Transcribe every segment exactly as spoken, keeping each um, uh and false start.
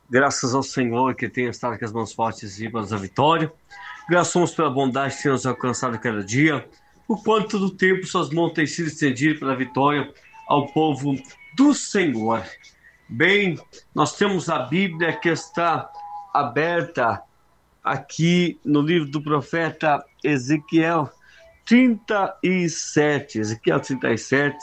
Graças ao Senhor que tem estado com as mãos fortes e para a vitória. Graças pela bondade que tem nos alcançado cada dia. Por quanto do tempo suas mãos têm sido estendidas pela vitória ao povo do Senhor. Bem, nós temos a Bíblia que está aberta aqui no livro do profeta Ezequiel trinta e sete. Ezequiel trinta e sete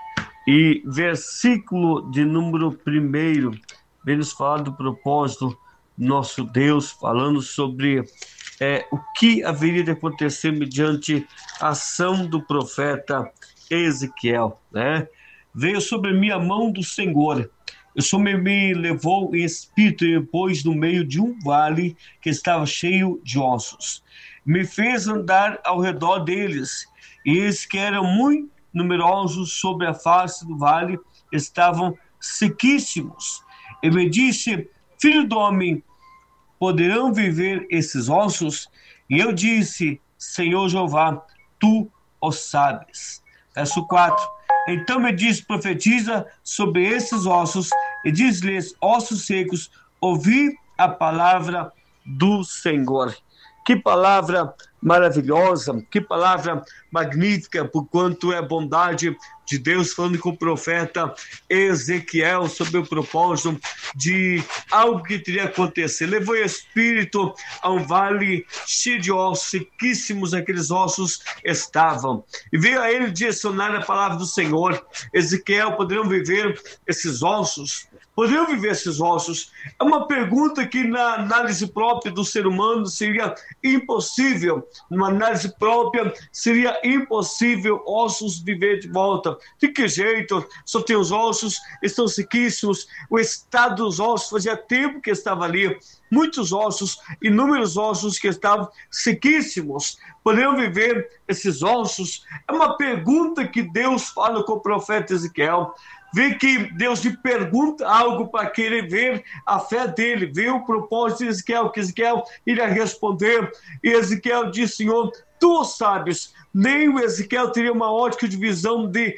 e versículo de número primeiro. Vem nos falar do propósito do nosso Deus, falando sobre é, o que haveria de acontecer mediante a ação do profeta Ezequiel, né? Veio sobre mim a mão do Senhor, o Senhor me levou em espírito e me pôs no meio de um vale que estava cheio de ossos. Me fez andar ao redor deles, e eles que eram muito numerosos sobre a face do vale, estavam sequíssimos. E me disse: filho do homem, poderão viver esses ossos? E eu disse: Senhor Jeová, tu o sabes. Verso quatro. Então me disse: profetiza sobre esses ossos e diz-lhes: ossos secos, ouvi a palavra do Senhor. Que palavra maravilhosa, que palavra magnífica, por quanto é bondade de Deus falando com o profeta Ezequiel sobre o propósito de algo que teria acontecer. Levou o espírito a um vale cheio de ossos, sequíssimos aqueles ossos estavam. E veio a ele direcionar a palavra do Senhor. Ezequiel, poderiam viver esses ossos? Poderiam viver esses ossos? É uma pergunta que na análise própria do ser humano seria impossível. Numa análise própria seria impossível ossos viver de volta. De que jeito? Só tem os ossos, estão sequíssimos. O estado dos ossos fazia tempo que estava ali. Muitos ossos, inúmeros ossos que estavam sequíssimos. Poderiam viver esses ossos? É uma pergunta que Deus fala com o profeta Ezequiel. Vê que Deus lhe pergunta algo para querer ver a fé dele, ver o propósito de Ezequiel, que Ezequiel iria responder. E Ezequiel disse: Senhor, tu sabes. Nem o Ezequiel teria uma ótica de visão de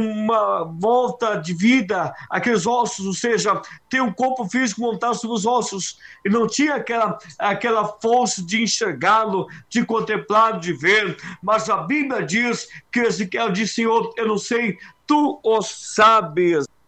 uma volta de vida àqueles ossos, ou seja, ter um corpo físico montado sobre os ossos, e não tinha aquela, aquela força de enxergá-lo, de contemplá-lo, de ver. Mas a Bíblia diz que Ezequiel disse: Senhor, eu não sei, tu o sabes.